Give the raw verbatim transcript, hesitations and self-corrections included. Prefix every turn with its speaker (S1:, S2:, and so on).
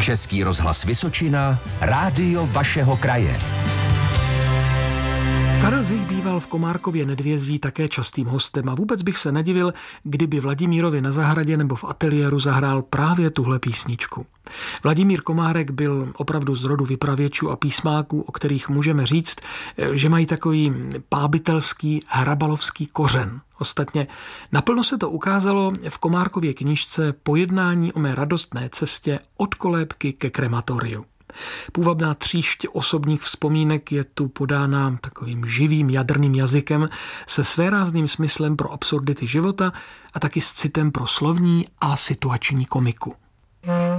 S1: Český rozhlas Vysočina, rádio vašeho kraje.
S2: Karel Zich býval v Komárkově Nedvězí také častým hostem a vůbec bych se nedivil, kdyby Vladimírovi na zahradě nebo v ateliéru zahrál právě tuhle písničku. Vladimír Komárek byl opravdu z rodu vypravěčů a písmáků, o kterých můžeme říct, že mají takový pábitelský hrabalovský kořen. Ostatně naplno se to ukázalo v Komárkově knížce Pojednání o mé radostné cestě od kolébky ke krematoriu. Půvabná tříšť osobních vzpomínek je tu podána takovým živým jadrným jazykem se svérázným smyslem pro absurdity života a taky s citem pro slovní a situační komiku.